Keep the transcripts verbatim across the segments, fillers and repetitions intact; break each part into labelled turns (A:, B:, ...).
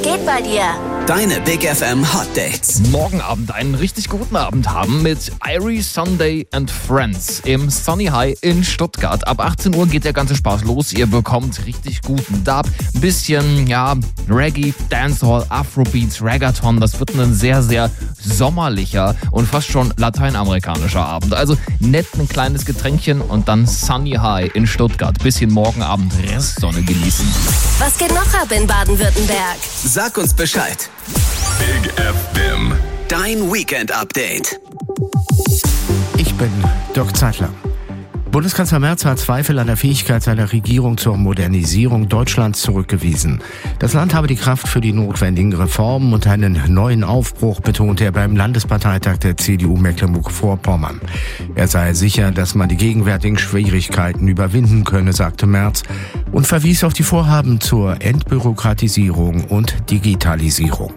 A: geht bei dir?
B: Deine Big F M Hot Dates.
C: Morgen Abend einen richtig guten Abend haben mit Irie Sunday and Friends im Sunny High in Stuttgart. Ab achtzehn Uhr geht der ganze Spaß los. Ihr bekommt richtig guten Dub, bisschen, ja, Reggae, Dancehall, Afrobeats, Reggaeton. Das wird ein sehr, sehr sommerlicher und fast schon lateinamerikanischer Abend. Also nett ein kleines Getränkchen und dann Sunny High in Stuttgart. Bisschen morgen Abend Restsonne genießen.
A: Was geht noch ab in Baden-Württemberg?
B: Sag uns Bescheid.
D: Big F M.
B: Dein Weekend-Update.
E: Ich bin Dirk Zeitler. Bundeskanzler Merz hat Zweifel an der Fähigkeit seiner Regierung zur Modernisierung Deutschlands zurückgewiesen. Das Land habe die Kraft für die notwendigen Reformen und einen neuen Aufbruch, betonte er beim Landesparteitag der C D U Mecklenburg-Vorpommern. Er sei sicher, dass man die gegenwärtigen Schwierigkeiten überwinden könne, sagte Merz, und verwies auf die Vorhaben zur Entbürokratisierung und Digitalisierung.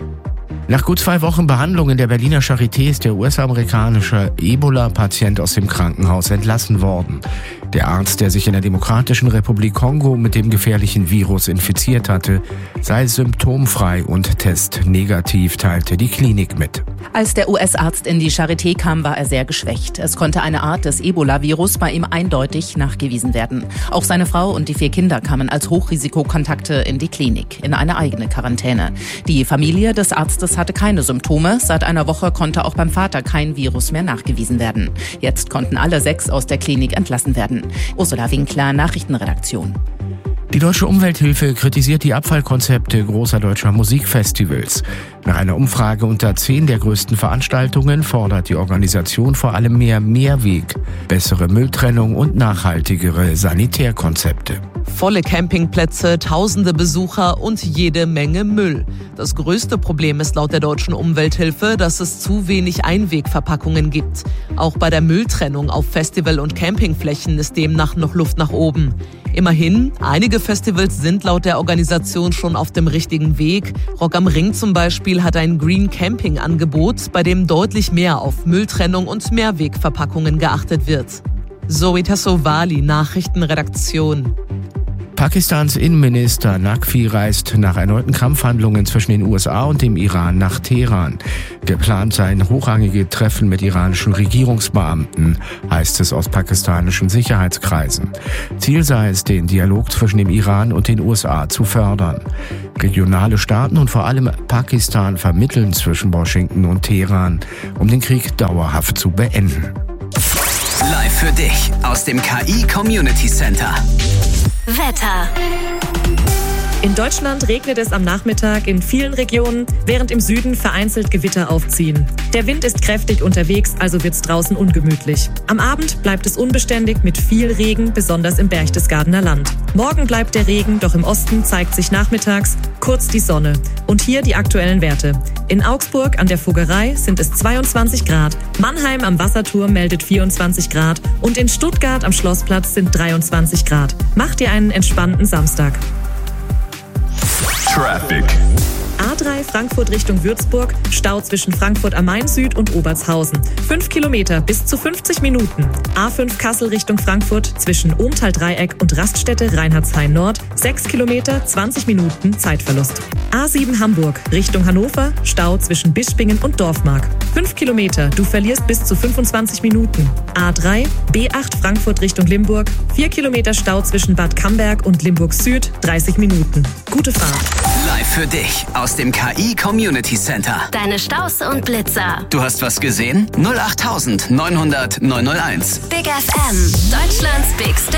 E: Nach gut zwei Wochen Behandlung in der Berliner Charité ist der U S-amerikanische Ebola-Patient aus dem Krankenhaus entlassen worden. Der Arzt, der sich in der Demokratischen Republik Kongo mit dem gefährlichen Virus infiziert hatte, sei symptomfrei und testnegativ, teilte die Klinik mit.
F: Als der U S-Arzt in die Charité kam, war er sehr geschwächt. Es konnte eine Art des Ebola-Virus bei ihm eindeutig nachgewiesen werden. Auch seine Frau und die vier Kinder kamen als Hochrisikokontakte in die Klinik, in eine eigene Quarantäne. Die Familie des Arztes hatte keine Symptome. Seit einer Woche konnte auch beim Vater kein Virus mehr nachgewiesen werden. Jetzt konnten alle sechs aus der Klinik entlassen werden. Ursula Winkler, Nachrichtenredaktion.
E: Die Deutsche Umwelthilfe kritisiert die Abfallkonzepte großer deutscher Musikfestivals. Nach einer Umfrage unter zehn der größten Veranstaltungen fordert die Organisation vor allem mehr Mehrweg, bessere Mülltrennung und nachhaltigere Sanitärkonzepte.
G: Volle Campingplätze, tausende Besucher und jede Menge Müll. Das größte Problem ist laut der Deutschen Umwelthilfe, dass es zu wenig Einwegverpackungen gibt. Auch bei der Mülltrennung auf Festival- und Campingflächen ist demnach noch Luft nach oben. Immerhin, einige Festivals sind laut der Organisation schon auf dem richtigen Weg. Rock am Ring zum Beispiel hat ein Green Camping Angebot, bei dem deutlich mehr auf Mülltrennung und Mehrwegverpackungen geachtet wird. Zoe Tassovali, Nachrichtenredaktion.
E: Pakistans Innenminister Naqvi reist nach erneuten Kampfhandlungen zwischen den U S A und dem Iran nach Teheran. Geplant seien hochrangige Treffen mit iranischen Regierungsbeamten, heißt es aus pakistanischen Sicherheitskreisen. Ziel sei es, den Dialog zwischen dem Iran und den U S A zu fördern. Regionale Staaten und vor allem Pakistan vermitteln zwischen Washington und Teheran, um den Krieg dauerhaft zu beenden.
B: Live für dich aus dem K I Community Center.
A: Wetter.
H: In Deutschland regnet es am Nachmittag in vielen Regionen, während im Süden vereinzelt Gewitter aufziehen. Der Wind ist kräftig unterwegs, also wird's draußen ungemütlich. Am Abend bleibt es unbeständig mit viel Regen, besonders im Berchtesgadener Land. Morgen bleibt der Regen, doch im Osten zeigt sich nachmittags kurz die Sonne. Und hier die aktuellen Werte. In Augsburg an der Fuggerei sind es zweiundzwanzig Grad, Mannheim am Wasserturm meldet vierundzwanzig Grad und in Stuttgart am Schlossplatz sind dreiundzwanzig Grad. Macht dir einen entspannten Samstag.
D: Traffic.
H: A drei Frankfurt Richtung Würzburg, Stau zwischen Frankfurt am Main Süd und Obertshausen. fünf Kilometer bis zu fünfzig Minuten. A fünf Kassel Richtung Frankfurt zwischen Ohmtal-Dreieck und Raststätte Reinhardshain Nord. sechs Kilometer, zwanzig Minuten Zeitverlust. A sieben Hamburg Richtung Hannover, Stau zwischen Bispingen und Dorfmark. fünf Kilometer, du verlierst bis zu fünfundzwanzig Minuten. A drei B acht Frankfurt Richtung Limburg, vier Kilometer Stau zwischen Bad Camberg und Limburg Süd, dreißig Minuten. Gute Fahrt.
B: Live für dich aus dem K I Community Center.
A: Deine Staus und Blitzer.
B: Du hast was gesehen? null acht neunhundert neunhundert neunhunderteins.
A: Big F M. Deutschlands Big Station.